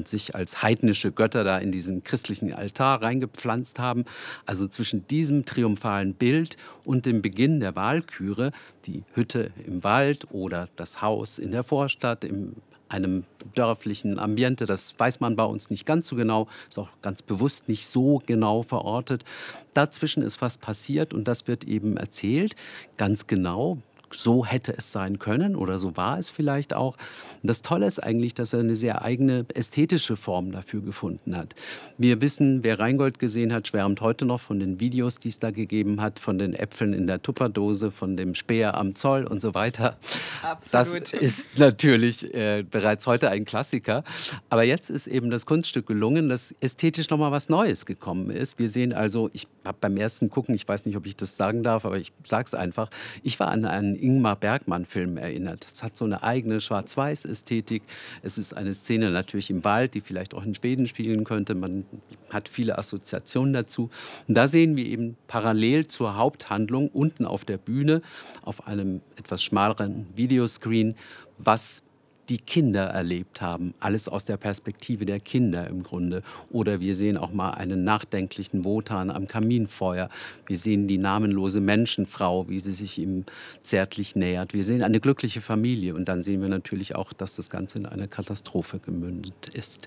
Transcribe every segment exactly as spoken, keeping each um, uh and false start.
und sich als heidnische Götter da in diesen christlichen Altar reingepflanzt haben. Also zwischen diesem triumphalen Bild und dem Beginn der Walküre, die Hütte im Wald oder das Haus in der Vorstadt, in einem dörflichen Ambiente, das weiß man bei uns nicht ganz so genau, ist auch ganz bewusst nicht so genau verortet. Dazwischen ist was passiert und das wird eben erzählt, ganz genau. So hätte es sein können oder so war es vielleicht auch. Und das Tolle ist eigentlich, dass er eine sehr eigene ästhetische Form dafür gefunden hat. Wir wissen, wer Rheingold gesehen hat, schwärmt heute noch von den Videos, die es da gegeben hat, von den Äpfeln in der Tupperdose, von dem Speer am Zoll und so weiter. Absolut. Das ist natürlich äh, bereits heute ein Klassiker. Aber jetzt ist eben das Kunststück gelungen, dass ästhetisch noch mal was Neues gekommen ist. Wir sehen also, ich habe beim ersten Gucken, ich weiß nicht, ob ich das sagen darf, aber ich sage es einfach, ich war an einen Ingmar Bergman-Film erinnert. Es hat so eine eigene Schwarz-Weiß-Ästhetik. Es ist eine Szene natürlich im Wald, die vielleicht auch in Schweden spielen könnte. Man hat viele Assoziationen dazu. Und da sehen wir eben parallel zur Haupthandlung unten auf der Bühne, auf einem etwas schmaleren Videoscreen, was die Kinder erlebt haben. Alles aus der Perspektive der Kinder im Grunde. Oder wir sehen auch mal einen nachdenklichen Wotan am Kaminfeuer. Wir sehen die namenlose Menschenfrau, wie sie sich ihm zärtlich nähert. Wir sehen eine glückliche Familie. Und dann sehen wir natürlich auch, dass das Ganze in eine Katastrophe gemündet ist.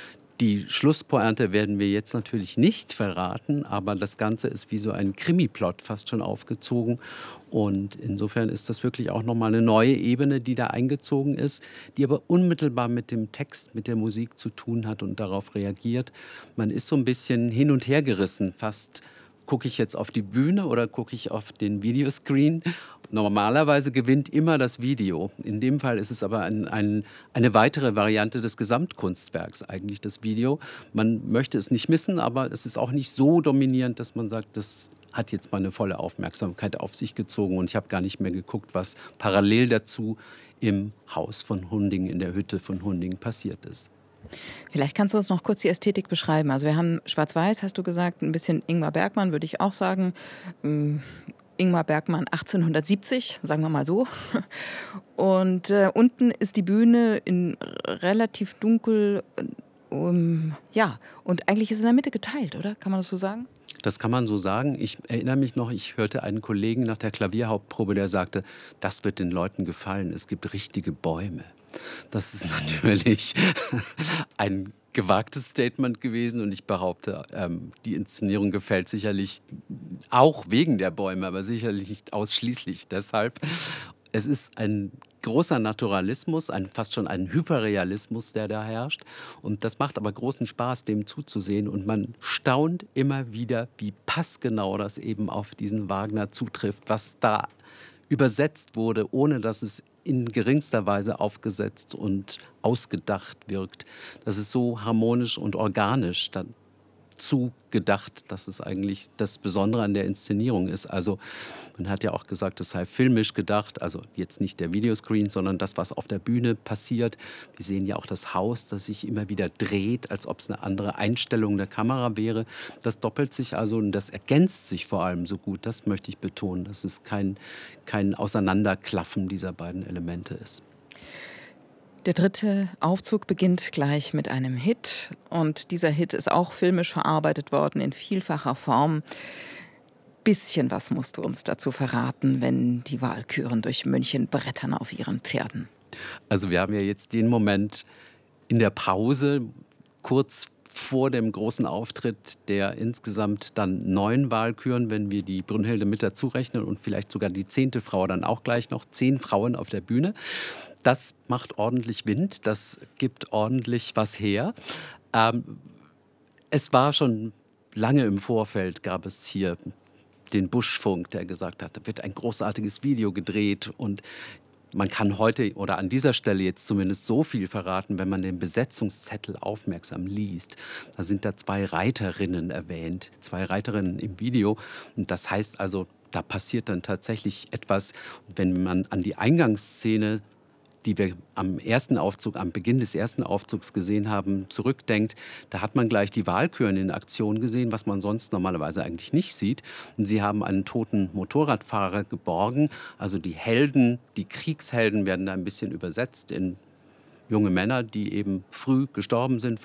Die Schlusspointe werden wir jetzt natürlich nicht verraten, aber das Ganze ist wie so ein Krimi-Plot fast schon aufgezogen. Und insofern ist das wirklich auch nochmal eine neue Ebene, die da eingezogen ist, die aber unmittelbar mit dem Text, mit der Musik zu tun hat und darauf reagiert. Man ist so ein bisschen hin und her gerissen, fast. Gucke ich jetzt auf die Bühne oder gucke ich auf den Videoscreen? Normalerweise gewinnt immer das Video. In dem Fall ist es aber ein, ein, eine weitere Variante des Gesamtkunstwerks, eigentlich das Video. Man möchte es nicht missen, aber es ist auch nicht so dominierend, dass man sagt, das hat jetzt mal eine volle Aufmerksamkeit auf sich gezogen. Und ich habe gar nicht mehr geguckt, was parallel dazu im Haus von Hunding, in der Hütte von Hunding passiert ist. Vielleicht kannst du uns noch kurz die Ästhetik beschreiben. Also wir haben Schwarz-Weiß, hast du gesagt, ein bisschen Ingmar Bergman, würde ich auch sagen. Ähm, Ingmar Bergman achtzehnhundertsiebzig, sagen wir mal so. Und äh, unten ist die Bühne in relativ dunkel. Um, ja, und eigentlich ist es in der Mitte geteilt, oder? Kann man das so sagen? Das kann man so sagen. Ich erinnere mich noch, ich hörte einen Kollegen nach der Klavierhauptprobe, der sagte, das wird den Leuten gefallen, es gibt richtige Bäume. Das ist natürlich ein gewagtes Statement gewesen und ich behaupte, ähm, die Inszenierung gefällt sicherlich auch wegen der Bäume, aber sicherlich nicht ausschließlich deshalb. Es ist ein großer Naturalismus, ein, fast schon ein Hyperrealismus, der da herrscht. Und das macht aber großen Spaß, dem zuzusehen. Und man staunt immer wieder, wie passgenau das eben auf diesen Wagner zutrifft, was da übersetzt wurde, ohne dass es in geringster Weise aufgesetzt und ausgedacht wirkt. Das ist so harmonisch und organisch dazu gedacht, dass es eigentlich das Besondere an der Inszenierung ist. Also man hat ja auch gesagt, es sei filmisch gedacht, also jetzt nicht der Videoscreen, sondern das, was auf der Bühne passiert. Wir sehen ja auch das Haus, das sich immer wieder dreht, als ob es eine andere Einstellung der Kamera wäre. Das doppelt sich also und das ergänzt sich vor allem so gut. Das möchte ich betonen, dass es kein, kein Auseinanderklaffen dieser beiden Elemente ist. Der dritte Aufzug beginnt gleich mit einem Hit und dieser Hit ist auch filmisch verarbeitet worden in vielfacher Form. Bisschen was musst du uns dazu verraten, wenn die Walküren durch München brettern auf ihren Pferden. Also wir haben ja jetzt den Moment in der Pause, kurz vor dem großen Auftritt der insgesamt dann neun Walküren, wenn wir die Brünnhilde mit dazu rechnen und vielleicht sogar die zehnte Frau dann auch gleich noch, zehn Frauen auf der Bühne. Das macht ordentlich Wind, das gibt ordentlich was her. Ähm, es war schon lange im Vorfeld, gab es hier den Buschfunk, der gesagt hat, da wird ein großartiges Video gedreht und man kann heute oder an dieser Stelle jetzt zumindest so viel verraten, wenn man den Besetzungszettel aufmerksam liest. Da sind da zwei Reiterinnen erwähnt, zwei Reiterinnen im Video. Und das heißt also, da passiert dann tatsächlich etwas. Und wenn man an die Eingangsszene, die wir am ersten Aufzug, am Beginn des ersten Aufzugs gesehen haben, zurückdenkt, da hat man gleich die Walküren in Aktion gesehen, was man sonst normalerweise eigentlich nicht sieht. Und sie haben einen toten Motorradfahrer geborgen. Also die Helden, die Kriegshelden werden da ein bisschen übersetzt in junge Männer, die eben früh gestorben sind